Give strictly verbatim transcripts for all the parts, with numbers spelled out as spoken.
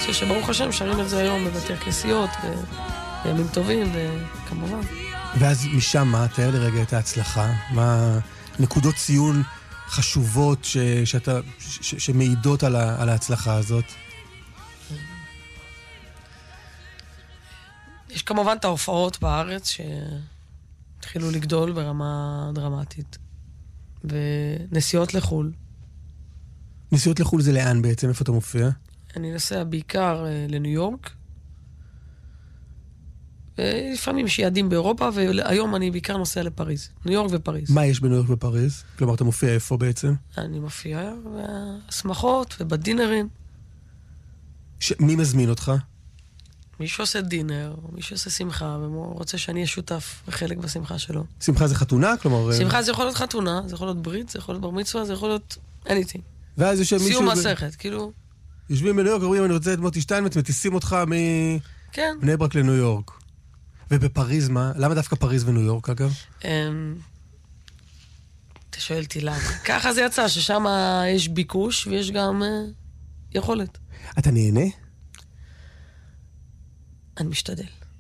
חושב שברוך השם שרים את זה היום בבתי הכנסיות, בימים טובים, וכמובן. ואז משם מה? תאר לי רגע את ההצלחה. מה נקודות ציון חשובות ש, שאתה, ש, שמעידות על, ה, על ההצלחה הזאת? יש כמובן את ההופעות בארץ שהתחילו לגדול ברמה דרמטית. ונסיעות לחול. נסיעות לחול זה לאן בעצם? איפה אתה מופיע? אני נוסע בעיקר לניו יורק. ולפעמים יש יעדים באירופה, והיום אני בעיקר נוסע לפריז. ניו יורק ופריז. מה יש בניו יורק ופריז? כלומר, אתה מופיע איפה בעצם? אני מופיע בהסמכות ובדינרים. ש... מי מזמין אותך? מי שעושה דינר, מי שעושה שמחה, ורוצה שאני אהיה שותף וחלק בשמחה שלו. שמחה זה חתונה? כלומר... שמחה זה יכול להיות חתונה, זה יכול להיות ברית, זה יכול להיות בר מצווה, זה יכול להיות anything. ואז יושב מישהו... סיום מסכת, כאילו... יושבים בניו יורק, אומרים, אני רוצה את מוטי שטיינמץ, מטיסים אותך מבני ברק לניו יורק. ובפריז מה? למה דווקא פריז וניו יורק, אגב? אתה שואל אותי למה. ככה זה יצא, ששם יש ביקוש ויש גם יכולת. אתה נהנה? אני משתדל.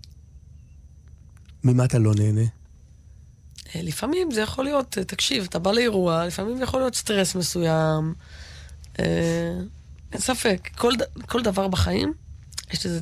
ממה אתה לא נהנה? לפעמים זה יכול להיות, תקשיב, אתה בא לאירוע, לפעמים זה יכול להיות סטרס מסוים. אין ספק. כל דבר בחיים, יש לזה